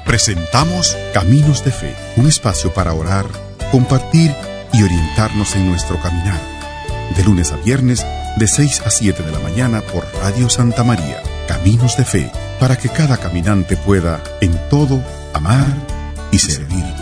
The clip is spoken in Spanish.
Presentamos Caminos de Fe, un espacio para orar, compartir y orientarnos en nuestro caminar. De lunes a viernes, de 6 a 7 de la mañana por Radio Santa María. Caminos de Fe, para que cada caminante pueda, en todo, amar y servir.